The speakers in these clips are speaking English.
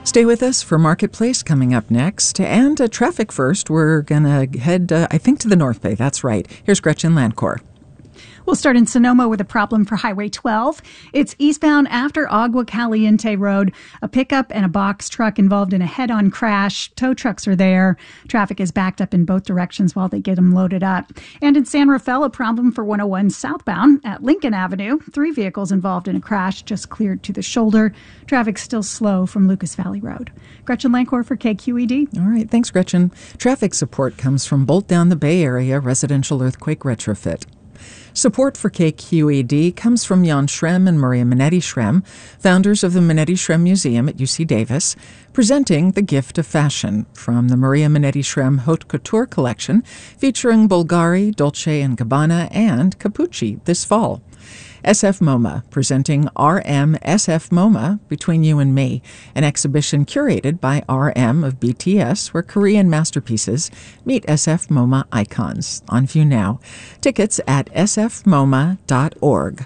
Stay with us for Marketplace coming up next. And traffic first, we're going to head, I think, to the North Bay. That's right. Here's Gretchen Landcor. We'll start in Sonoma with a problem for Highway 12. It's eastbound after Agua Caliente Road. A pickup and a box truck involved in a head-on crash. Tow trucks are there. Traffic is backed up in both directions while they get them loaded up. And in San Rafael, a problem for 101 southbound at Lincoln Avenue. 3 vehicles involved in a crash just cleared to the shoulder. Traffic's still slow from Lucas Valley Road. Gretchen Lancor for KQED. All right, thanks, Gretchen. Traffic support comes from Bolt Down the Bay Area Residential Earthquake Retrofit. Support for KQED comes from Jan Schrem and Maria Minetti Schrem, founders of the Minetti Schrem Museum at UC Davis, presenting The Gift of Fashion from the Maria Minetti Schrem Haute Couture collection, featuring Bulgari, Dolce & Gabbana, and Capucci this fall. SF MoMA, presenting RM SF MoMA, Between You and Me, an exhibition curated by RM of BTS, where Korean masterpieces meet SF MoMA icons. On view now. Tickets at sfmoma.org.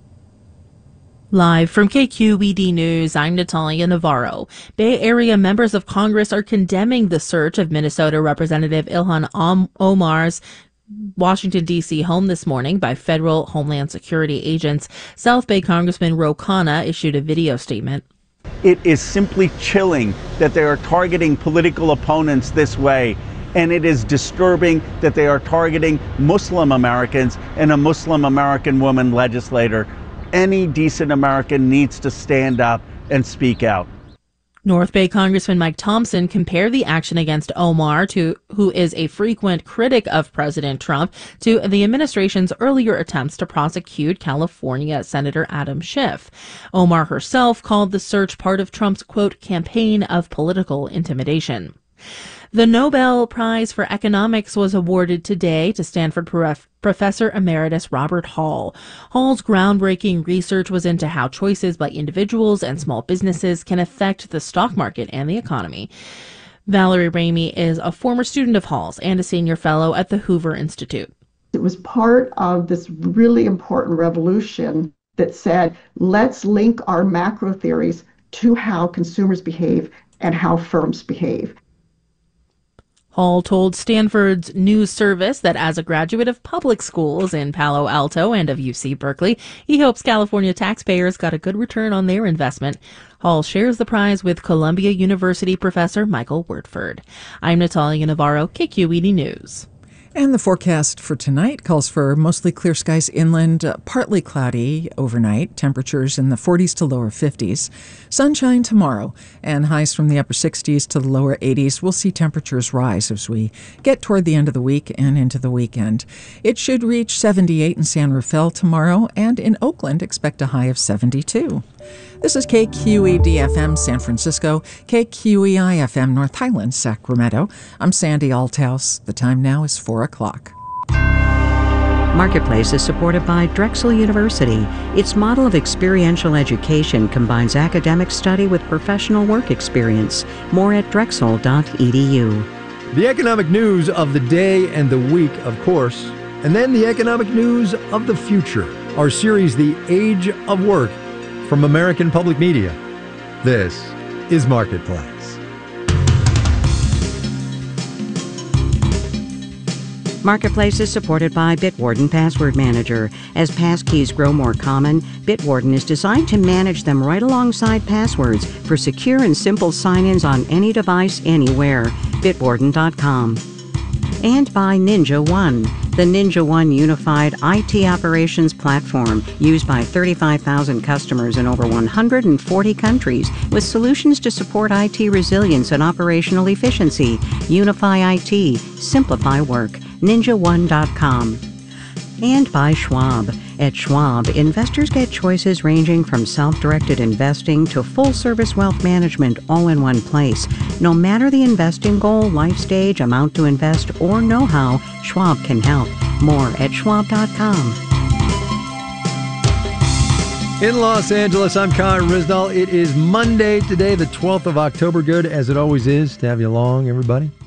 Live from KQED News, I'm Natalia Navarro. Bay Area members of Congress are condemning the search of Minnesota Representative Ilhan Omar's Washington, D.C. home this morning by federal Homeland Security agents. South Bay Congressman Ro Khanna issued a video statement. It is simply chilling that they are targeting political opponents this way, and it is disturbing that they are targeting Muslim Americans and a Muslim American woman legislator. Any decent American needs to stand up and speak out. North Bay Congressman Mike Thompson compared the action against Omar, who is a frequent critic of President Trump, to the administration's earlier attempts to prosecute California Senator Adam Schiff. Omar herself called the search part of Trump's, quote, campaign of political intimidation. The Nobel Prize for Economics was awarded today to Stanford Professor Emeritus Robert Hall. Hall's groundbreaking research was into how choices by individuals and small businesses can affect the stock market and the economy. Valerie Ramey is a former student of Hall's and a senior fellow at the Hoover Institute. It was part of this really important revolution that said, let's link our macro theories to how consumers behave and how firms behave. Hall told Stanford's news service that as a graduate of public schools in Palo Alto and of UC Berkeley, he hopes California taxpayers got a good return on their investment. Hall shares the prize with Columbia University professor Michael Wertford. I'm Natalia Navarro, KQED News. And the forecast for tonight calls for mostly clear skies inland, partly cloudy overnight, temperatures in the 40s to lower 50s. Sunshine tomorrow, and highs from the upper 60s to the lower 80s. We'll see temperatures rise as we get toward the end of the week and into the weekend. It should reach 78 in San Rafael tomorrow, and in Oakland, expect a high of 72. This is KQED-FM San Francisco, KQEI-FM North Highlands, Sacramento. I'm Sandy Althouse. The time now is 4 o'clock. Marketplace is supported by Drexel University. Its model of experiential education combines academic study with professional work experience. More at drexel.edu. The economic news of the day and the week, of course, and then the economic news of the future. Our series, The Age of Work, from American Public Media. This is Marketplace. Marketplace is supported by Bitwarden Password Manager. As passkeys grow more common, Bitwarden is designed to manage them right alongside passwords for secure and simple sign-ins on any device, anywhere. Bitwarden.com. And by Ninja One, the Ninja One unified IT operations platform used by 35,000 customers in over 140 countries with solutions to support IT resilience and operational efficiency. Unify IT, simplify work. NinjaOne.com. And by Schwab. At Schwab, investors get choices ranging from self-directed investing to full-service wealth management all in one place. No matter the investing goal, life stage, amount to invest, or know-how, Schwab can help. More at Schwab.com. In Los Angeles, I'm Kyle Rizdal. It is Monday today, the 12th of October. Good, as it always is, to have you along, everybody.